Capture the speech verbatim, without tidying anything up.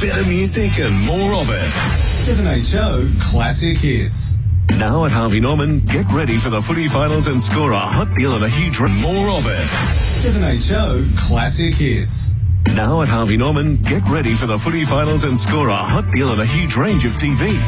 better music and more of it. seven H O Classic Hits. Now at Harvey Norman, get ready for the footy finals and score a hot deal on a huge... More of it. seven H O Classic Hits. Now at Harvey Norman, get ready for the footy finals and score a hot deal on a huge range of T V.